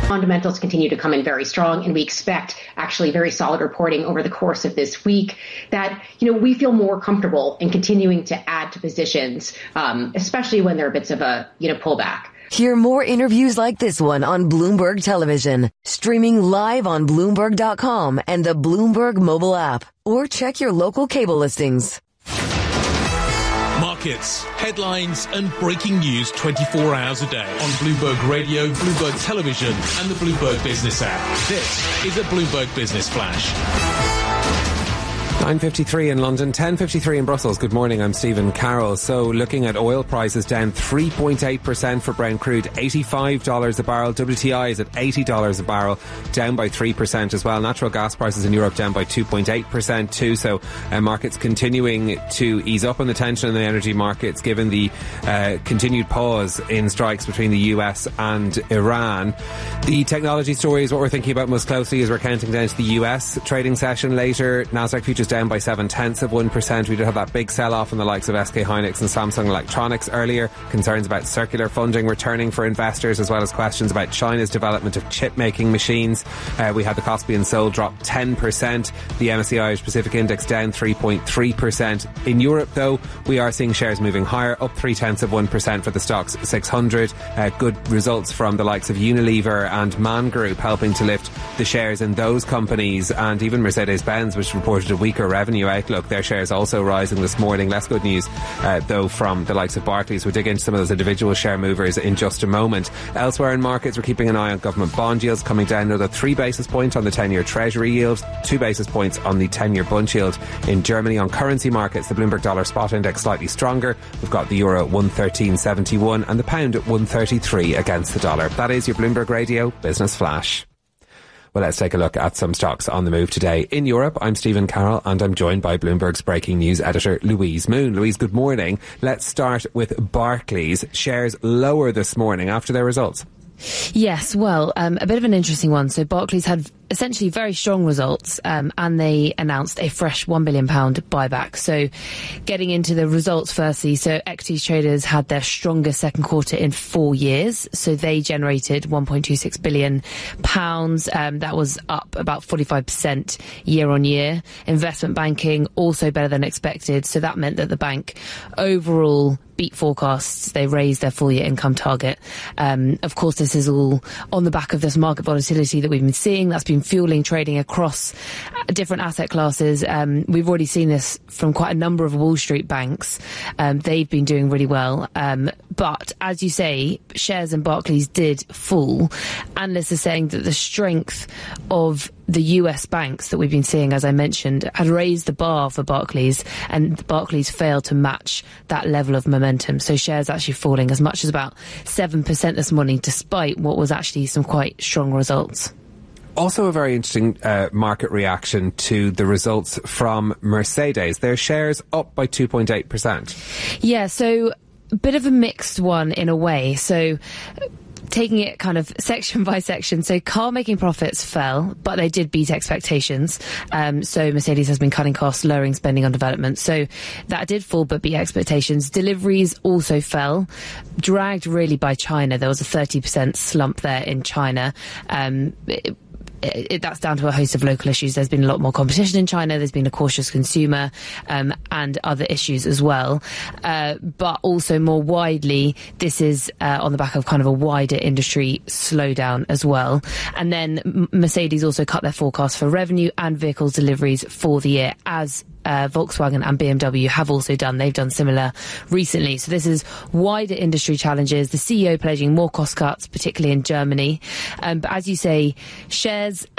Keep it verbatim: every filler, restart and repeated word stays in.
Fundamentals continue to come in very strong, and we expect actually very solid reporting over the course of this week that, you know, we feel more comfortable in continuing to add to positions, um, especially when there are bits of a, you know, pullback. Hear more interviews like this one on Bloomberg Television, streaming live on Bloomberg dot com and the Bloomberg mobile app, or check your local cable listings. Markets, headlines and breaking news twenty-four hours a day on Bloomberg Radio, Bloomberg Television and the Bloomberg Business app. This is a Bloomberg Business Flash. nine fifty-three in London, ten fifty-three in Brussels. Good morning, I'm Stephen Carroll. So looking at oil prices, down three point eight percent for Brent crude, eighty-five dollars a barrel. W T I is at eighty dollars a barrel, down by three percent as well. Natural gas prices in Europe down by two point eight percent too. So uh, markets continuing to ease up on the tension in the energy markets given the uh, continued pause in strikes between the U S and Iran. The technology story is what we're thinking about most closely as we're counting down to the U S trading session later. Nasdaq futures down by seven tenths of one percent. We did have that big sell-off in the likes of S K Hynix and Samsung Electronics earlier. Concerns about circular funding returning for investors, as well as questions about China's development of chip-making machines. Uh, we had the Kospi and Seoul drop ten percent. The M S C I Irish Pacific Index down three point three percent. In Europe, though, we are seeing shares moving higher, up three tenths of one percent for the Stoxx six hundred. Uh, good results from the likes of Unilever and Man Group helping to lift the shares in those companies, and even Mercedes-Benz, which reported a weaker revenue outlook. Their shares also rising this morning. Less good news, uh, though, from the likes of Barclays. We'll dig into some of those individual share movers in just a moment. Elsewhere in markets, we're keeping an eye on government bond yields coming down another three basis points on the ten-year Treasury yield, two basis points on the ten-year Bund yield. In Germany, on currency markets, the Bloomberg Dollar Spot Index slightly stronger. We've got the euro at one thirteen seventy-one and the pound at one thirty-three against the dollar. That is your Bloomberg Radio Business Flash. Well, let's take a look at some stocks on the move today. In Europe, I'm Stephen Carroll and I'm joined by Bloomberg's breaking news editor, Louise Moon. Louise, good morning. Let's start with Barclays. Shares lower this morning after their results. Yes, well, um, a bit of an interesting one. So Barclays had essentially very strong results, um, and they announced a fresh one billion pounds buyback. So getting into the results firstly, so equities traders had their strongest second quarter in four years. So they generated one point two six billion pounds. Um, that was up about forty-five percent year on year. Investment banking also better than expected. So that meant that the bank overall beat forecasts. They raised their full year income target. Um, of course, this is all on the back of this market volatility that we've been seeing. That's been fueling trading across different asset classes. Um, we've already seen this from quite a number of Wall Street banks. Um, they've been doing really well. Um, but as you say, shares in Barclays did fall. Analysts are saying that the strength of the U S banks that we've been seeing, as I mentioned, had raised the bar for Barclays, and Barclays failed to match that level of momentum. So shares actually falling as much as about seven percent this morning, despite what was actually some quite strong results. Also a very interesting uh, market reaction to the results from Mercedes. Their shares up by two point eight percent. Yeah, so a bit of a mixed one in a way. So taking it kind of section by section, so car making profits fell, but they did beat expectations. Um, so Mercedes has been cutting costs, lowering spending on development. So that did fall, but beat expectations. Deliveries also fell, dragged really by China. There was a thirty percent slump there in China. Um, it, It, it, that's down to a host of local issues. There's been a lot more competition in China. There's been a cautious consumer, um, and other issues as well. Uh, but also more widely, this is uh, on the back of kind of a wider industry slowdown as well. And then M- Mercedes also cut their forecast for revenue and vehicles deliveries for the year, as Uh, Volkswagen and B M W have also done. They've done similar recently. So this is wider industry challenges. The C E O pledging more cost cuts, particularly in Germany. Um, but as you say, shares